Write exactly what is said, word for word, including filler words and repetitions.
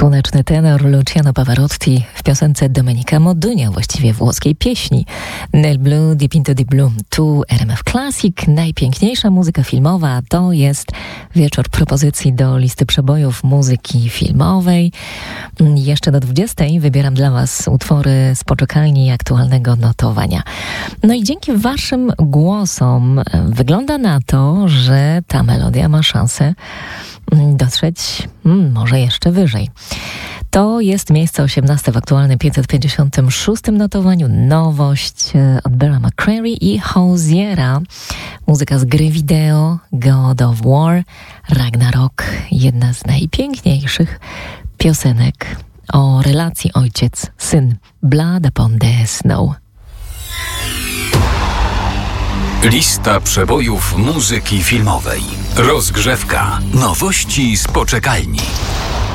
Słoneczny tenor Luciano Pavarotti w piosence Domenica Modugna, właściwie włoskiej pieśni Nel blu dipinto di blu. Tu R M F Classic, najpiękniejsza muzyka filmowa. To jest wieczór propozycji do listy przebojów muzyki filmowej. Jeszcze do dwudziestej wybieram dla Was utwory z poczekalni aktualnego notowania. No i dzięki Waszym głosom wygląda na to, że ta melodia ma szansę dotrzeć hmm, może jeszcze wyżej. To jest miejsce osiemnaste w aktualnym pięćset pięćdziesiątym szóstym notowaniu. Nowość od Beara McCreary i Hoziera. Muzyka z gry wideo God of War, Ragnarok. Jedna z najpiękniejszych piosenek o relacji ojciec-syn. Blood upon the Snow. Lista przebojów muzyki filmowej. Rozgrzewka. Nowości z poczekalni.